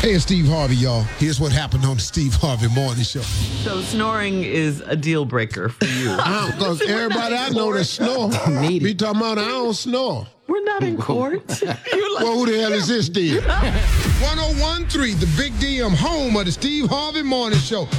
Hey, it's Steve Harvey, y'all. Here's what happened on the Steve Harvey Morning Show. So snoring is a deal breaker for you. Because everybody I know that snore be talking about I don't snore. We're not in court. Well, who the hell is this then? 1013, the Big DM, home of the Steve Harvey Morning Show.